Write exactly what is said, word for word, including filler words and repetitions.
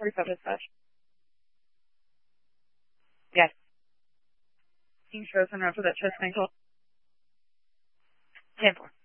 forty-five dispatch. Yes. King Frozen after that chest ankle. ten four.